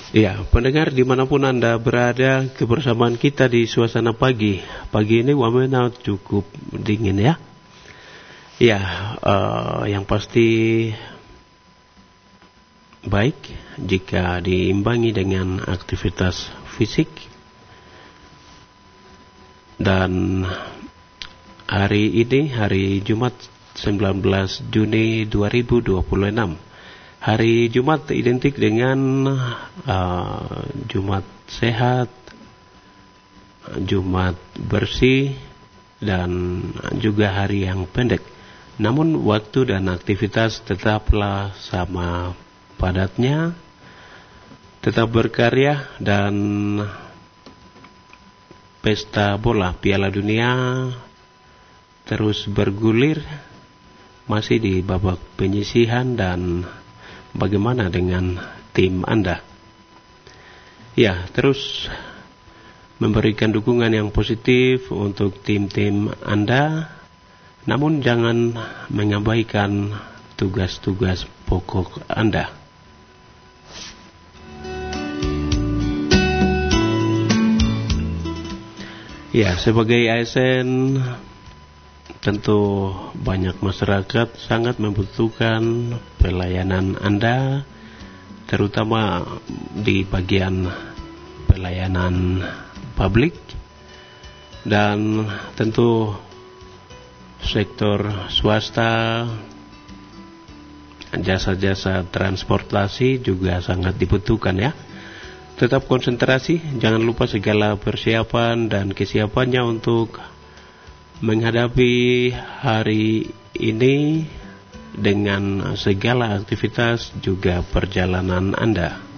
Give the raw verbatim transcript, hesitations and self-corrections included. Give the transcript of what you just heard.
Ya, pendengar dimanapun Anda berada, kebersamaan kita di suasana pagi. Pagi ini Wamena cukup dingin ya. Ya, uh, yang pasti baik jika diimbangi dengan aktivitas fisik. Dan hari ini, hari Jumat sembilan belas Juni dua ribu dua puluh enam. Hari Jumat identik dengan uh, Jumat sehat, Jumat bersih, dan juga hari yang pendek. Namun waktu dan aktivitas tetaplah sama padatnya, tetap berkarya, dan pesta bola Piala Dunia terus bergulir, masih di babak penyisihan. Dan bagaimana dengan tim Anda? Ya, terus memberikan dukungan yang positif untuk tim-tim Anda, namun jangan mengabaikan tugas-tugas pokok Anda. Ya, sebagai A S N, tentu banyak masyarakat sangat membutuhkan pelayanan Anda, terutama di bagian pelayanan publik, dan tentu sektor swasta, jasa-jasa transportasi juga sangat dibutuhkan ya. Tetap konsentrasi, jangan lupa segala persiapan dan kesiapannya untuk menghadapi hari ini dengan segala aktivitas juga perjalanan Anda.